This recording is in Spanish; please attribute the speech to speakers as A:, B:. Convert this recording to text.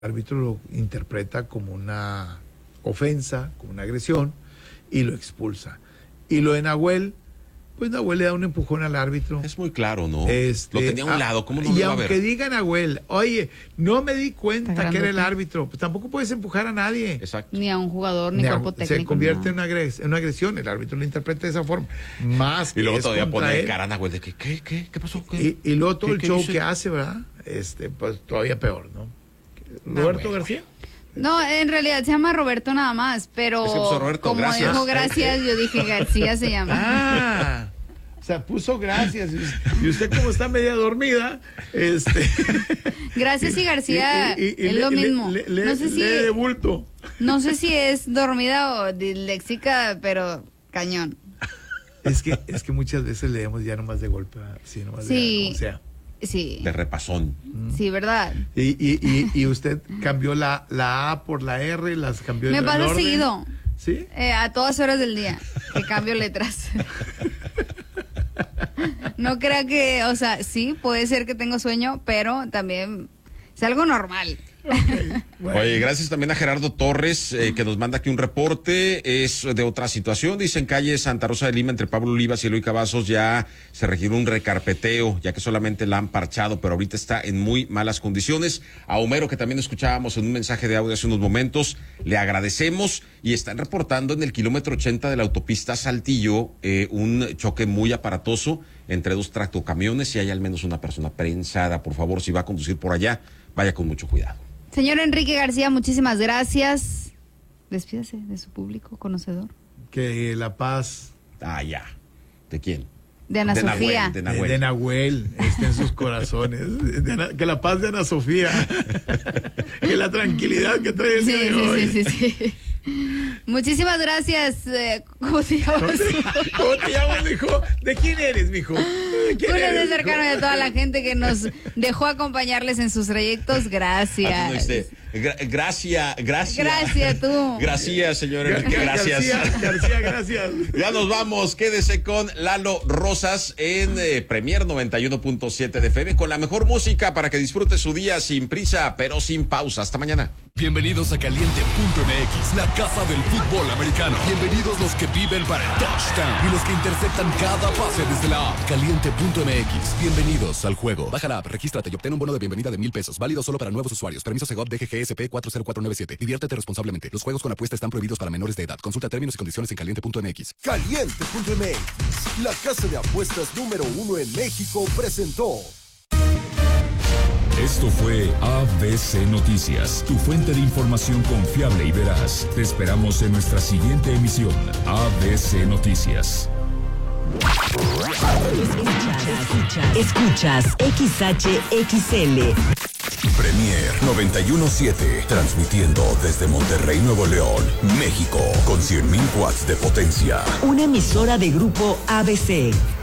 A: árbitro lo interpreta como una ofensa, como una agresión, y lo expulsa. Y lo de Nahuel, pues Nahuel le da un empujón al árbitro.
B: Es muy claro, ¿no? Lo tenía a un lado, ¿cómo no lo iba a ver?
A: Y aunque diga Nahuel, oye, no me di cuenta que era el árbitro, pues tampoco puedes empujar a nadie.
B: Exacto.
C: Ni a un jugador, ni cuerpo técnico.
A: Se convierte en una agresión, el árbitro lo interpreta de esa forma. Más
B: y luego
A: que
B: todavía pone cara a Nahuel de que, ¿qué pasó?
A: Y luego todo el show que hace, ¿verdad? Pues todavía peor, ¿no? ¿Roberto García?
C: No, en realidad se llama Roberto nada más, pero
B: Roberto,
C: como
B: gracias.
C: dijo gracias, yo dije García se llama.
A: Ah, o sea, puso gracias. Y usted como está media dormida,
C: Gracias y García es lo mismo.
A: No sé si de bulto.
C: No sé si es dormida o disléxica, pero cañón.
A: Es que muchas veces leemos ya nomás de golpe, así nomás
C: sí.
A: O sea.
C: Sí.
B: De repasón.
C: Sí, ¿verdad?
A: Y usted cambió la A por la R, las cambió
C: Me pasa seguido.
A: ¿Sí?
C: A todas horas del día que cambio letras. No crea que, o sea, sí, puede ser que tengo sueño, pero también es algo normal.
A: Okay, bueno.
B: Oye, gracias también a Gerardo Torres, que nos manda aquí un reporte. Es de otra situación. Dice en calle Santa Rosa de Lima, entre Pablo Olivas y Eloy Cavazos, ya se requiere un recarpeteo, ya que solamente la han parchado, pero ahorita está en muy malas condiciones. A Homero, que también escuchábamos en un mensaje de audio hace unos momentos, le agradecemos, y están reportando en el kilómetro 80 de la autopista Saltillo un choque muy aparatoso entre dos tractocamiones, y hay al menos una persona prensada. Por favor, si va a conducir por allá, vaya con mucho cuidado.
C: Señor Enrique García, muchísimas gracias. Despídase de su público conocedor.
A: Que la paz.
B: Ah, ya. ¿De quién?
C: De Ana Sofía.
B: De Nahuel.
A: De Nahuel esté en sus corazones. Que la paz de Ana Sofía. Que la tranquilidad que trae el día de hoy.
C: Sí. Muchísimas gracias. ¿Cómo se llama?
A: ¿Cómo te llamas, mijo? ¿De quién eres, mijo?
C: Tú eres cercano de toda la gente que nos dejó acompañarles en sus trayectos. Gracias.
B: Gracias
C: tú.
B: Gracias, señor Enrique. Gracias.
A: García, gracias.
B: Ya nos vamos. Quédese con Lalo Rosas en Premier 91.7 de FM, con la mejor música para que disfrute su día sin prisa, pero sin pausa. Hasta mañana.
D: Bienvenidos a Caliente.mx, la casa del fútbol americano. Bienvenidos los que viven para el touchdown y los que interceptan cada pase desde la app. Caliente.mx, bienvenidos al juego. Baja la app, regístrate y obtén un bono de bienvenida de $1,000. Válido solo para nuevos usuarios. Permiso Segov DGGSP 40497. Diviértete responsablemente. Los juegos con apuesta están prohibidos para menores de edad. Consulta términos y condiciones en Caliente.mx.
E: Caliente.mx, la casa de apuestas número 1 en México, presentó.
F: Esto fue ABC Noticias, tu fuente de información confiable y veraz. Te esperamos en nuestra siguiente emisión, ABC Noticias.
G: Escuchas XHXL.
E: Premier 91.7, transmitiendo desde Monterrey, Nuevo León, México, con 100,000 watts de potencia.
G: Una emisora de grupo ABC.